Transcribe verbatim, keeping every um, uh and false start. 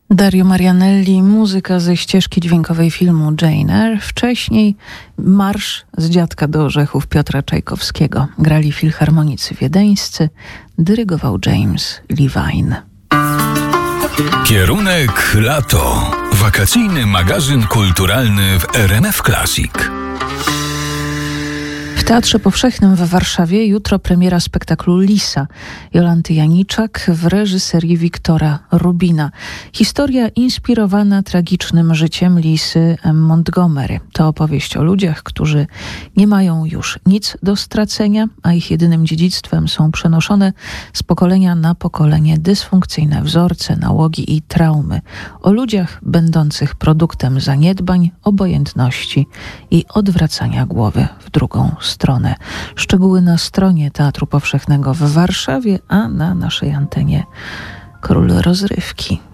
Dario Marianelli, muzyka ze ścieżki dźwiękowej filmu Jane Eyre. Wcześniej marsz z Dziadka do Orzechów Piotra Czajkowskiego. Grali filharmonicy wiedeńscy, dyrygował James Levine. Kierunek lato. Wakacyjny magazyn kulturalny w R M F Classic. W Teatrze Powszechnym w Warszawie jutro premiera spektaklu Lisa Jolanty Janiczak w reżyserii Wiktora Rubina. Historia inspirowana tragicznym życiem Lisy Montgomery. To opowieść o ludziach, którzy nie mają już nic do stracenia, a ich jedynym dziedzictwem są przenoszone z pokolenia na pokolenie dysfunkcyjne wzorce, nałogi i traumy. O ludziach będących produktem zaniedbań, obojętności i odwracania głowy w drugą stronę. stronę. Szczegóły na stronie Teatru Powszechnego w Warszawie, a na naszej antenie Król Rozrywki.